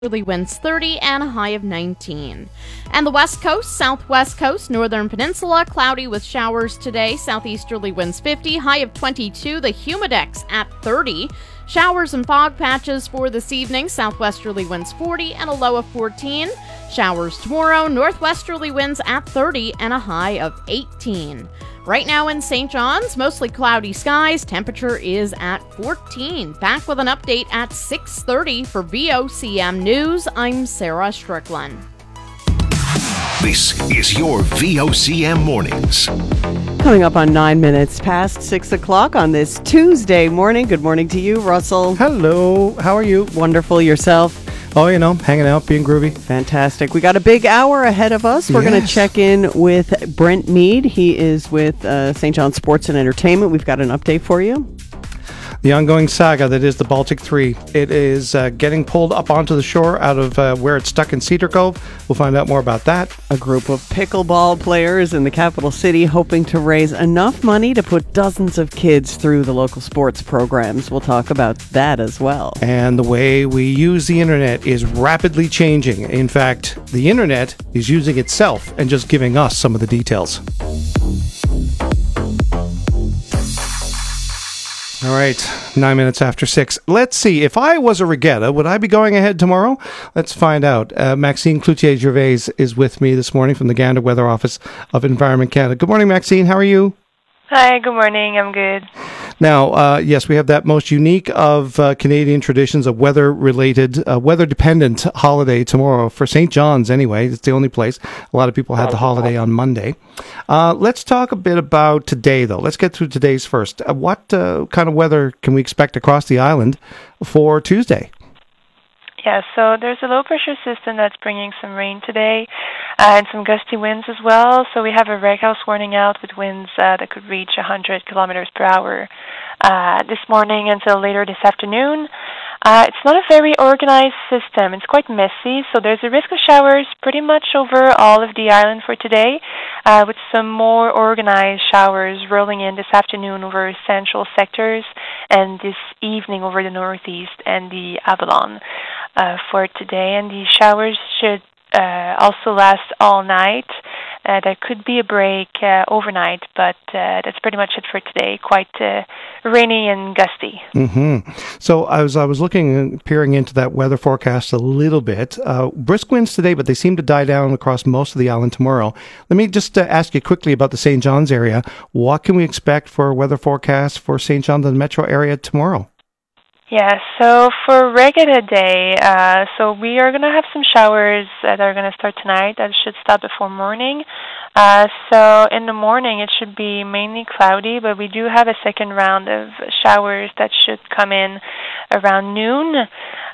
Westerly winds 30 and a high of 19. And the west coast, southwest coast, northern peninsula, cloudy with showers today. Southeasterly winds 50, high of 22. The humidex at 30. Showers and fog patches for this evening. Southwesterly winds 40 and a low of 14. Showers tomorrow. Northwesterly winds at 30 and a high of 18. Right now in St. John's, mostly cloudy skies. Temperature is at 14. Back with an update at 6:30 for VOCM News. I'm Sarah Strickland. This is your VOCM Mornings. Coming up on 9 minutes past 6 o'clock on this Tuesday morning. Good morning to you, Russell. Hello. How are you? Wonderful. Yourself? Oh, hanging out, being groovy. Fantastic. We got a big hour ahead of us. We're going to check in with Brent Mead. He is with St. John Sports and Entertainment. We've got an update for you. The ongoing saga that is the Baltic 3. It is getting pulled up onto the shore out of where it's stuck in Cedar Cove. We'll find out more about that. A group of pickleball players in the capital city hoping to raise enough money to put dozens of kids through the local sports programs. We'll talk about that as well. And the way we use the internet is rapidly changing. In fact, the internet is using itself and just giving us some of the details. All right, 9 minutes after 6. Let's see. If I was a regatta, would I be going ahead tomorrow? Let's find out. Maxine Cloutier-Gervais is with me this morning from the Gander Weather Office of Environment Canada. Good morning, Maxine. How are you? Hi, good morning. I'm good. Now, yes, we have that most unique of Canadian traditions, a weather-related, weather-dependent holiday tomorrow for St. John's anyway. It's the only place. A lot of people had the holiday on Monday. Let's talk a bit about today, though. Let's get through today's first. What kind of weather can we expect across the island for Tuesday? Yeah, so there's a low-pressure system that's bringing some rain today and some gusty winds as well. So we have a reghouse warning out with winds that could reach 100 kilometers per hour this morning until later this afternoon. It's not a very organized system. It's quite messy, so there's a risk of showers pretty much over all of the island for today, with some more organized showers rolling in this afternoon over central sectors and this evening over the northeast and the Avalon for today. And the showers should also last all night. There could be a break overnight, but that's pretty much it for today. Quite rainy and gusty. Mm-hmm. So I was looking and peering into that weather forecast a little bit. Brisk winds today, but they seem to die down across most of the island tomorrow. Let me just ask you quickly about the St. John's area. What can we expect for a weather forecast for St. John's and the metro area tomorrow? Yeah, so for Regatta Day, so we are going to have some showers that are going to start tonight. That should stop before morning. So in the morning, it should be mainly cloudy, but we do have a second round of showers that should come in around noon.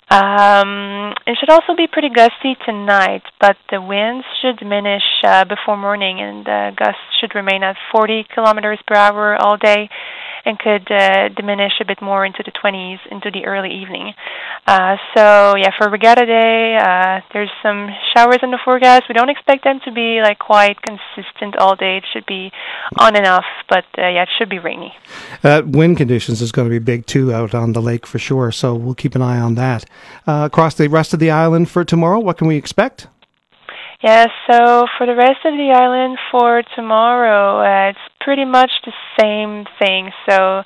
It should also be pretty gusty tonight, but the winds should diminish before morning, and the gusts should remain at 40 kilometers per hour all day, and could diminish a bit more into the 20s into the early evening. So yeah, for Regatta Day, there's some showers in the forecast. We don't expect them to be quite consistent all day. It should be on and off, but yeah, it should be rainy. Wind conditions is going to be big too out on the lake for sure, so we'll keep an eye on that. Across the rest of the island for tomorrow, what can we expect? Yeah, so for the rest of the island for tomorrow, it's pretty much the same thing. So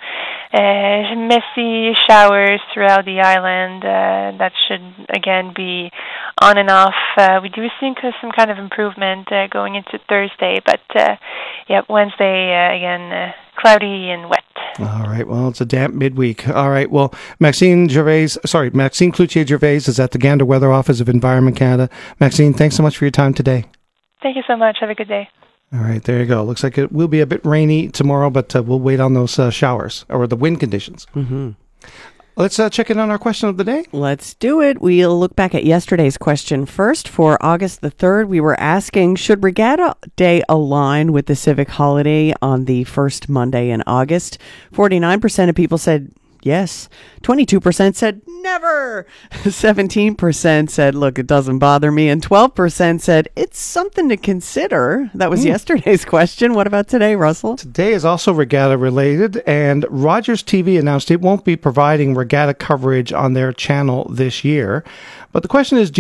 messy showers throughout the island. That should, again, be on and off. We do think some kind of improvement going into Thursday, but Wednesday, again, cloudy and wet. All right. Well, it's a damp midweek. All right. Well, Maxine Cloutier-Gervais is at the Gander Weather Office of Environment Canada. Maxine, thanks so much for your time today. Thank you so much. Have a good day. All right. There you go. Looks like it will be a bit rainy tomorrow, but we'll wait on those showers or the wind conditions. Mm-hmm. Let's check in on our question of the day. Let's do it. We'll look back at yesterday's question first. For August the 3rd, we were asking, should Regatta Day align with the civic holiday on the first Monday in August? 49% of people said Yes. 22% said never. 17% said, look, it doesn't bother me. And 12% said it's something to consider. That was yesterday's question. What about today, Russell? Today is also regatta related, and Rogers TV announced it won't be providing regatta coverage on their channel this year. But the question is,